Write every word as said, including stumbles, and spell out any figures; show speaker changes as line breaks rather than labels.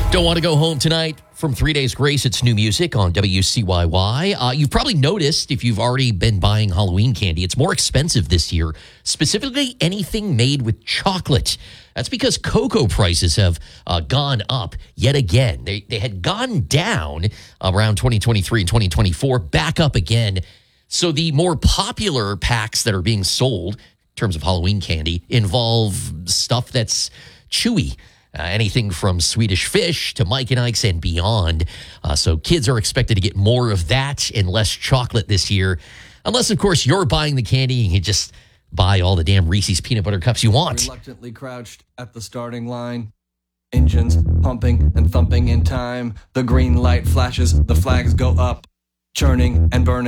Don't want to go home tonight? From Three Days Grace, it's new music on W C Y Y. Uh, you've probably noticed, if you've already been buying Halloween candy, it's more expensive this year, specifically anything made with chocolate. That's because cocoa prices have uh, gone up yet again. They, they had gone down around twenty twenty-three and twenty twenty-four, back up again. So the more popular packs that are being sold in terms of Halloween candy involve stuff that's chewy. Uh, anything from Swedish Fish to Mike and Ike's and beyond. Uh, so kids are expected to get more of that and less chocolate this year. Unless, of course, you're buying the candy and you just buy all the damn Reese's peanut butter cups you want.
Reluctantly crouched at the starting line. Engines pumping and thumping in time. The green light flashes, the flags go up. Churning and burning.